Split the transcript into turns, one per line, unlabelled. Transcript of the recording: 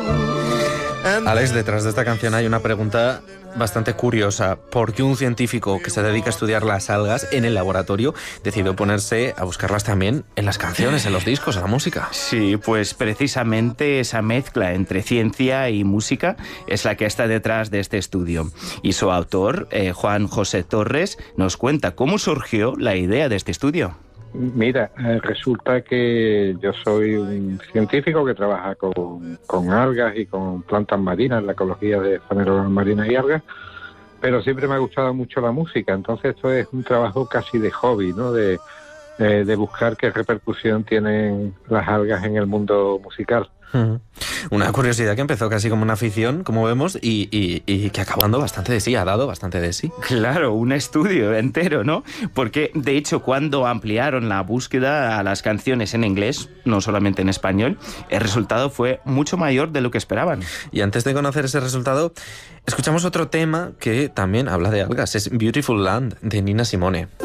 Alex, detrás de esta canción hay una pregunta bastante curiosa. ¿Por qué un científico que se dedica a estudiar las algas en el laboratorio decidió ponerse a buscarlas también en las canciones, en los discos, en la música?
Sí, pues precisamente esa mezcla entre ciencia y música es la que está detrás de este estudio. Y su autor, Juan José Torres, nos cuenta cómo surgió la idea de este estudio.
Mira, resulta que yo soy un científico que trabaja con algas y con plantas marinas, la ecología de fanerógamas marinas y algas, pero siempre me ha gustado mucho la música, entonces esto es un trabajo casi de hobby, ¿no? De buscar qué repercusión tienen las algas en el mundo musical.
Una curiosidad que empezó casi como una afición, como vemos, y que acabando bastante de sí, ha dado bastante de sí.
Claro, un estudio entero, ¿no? Porque, de hecho, cuando ampliaron la búsqueda a las canciones en inglés, no solamente en español, el resultado fue mucho mayor de lo que esperaban.
Y antes de conocer ese resultado, escuchamos otro tema que también habla de algas, es Beautiful Land, de Nina Simone.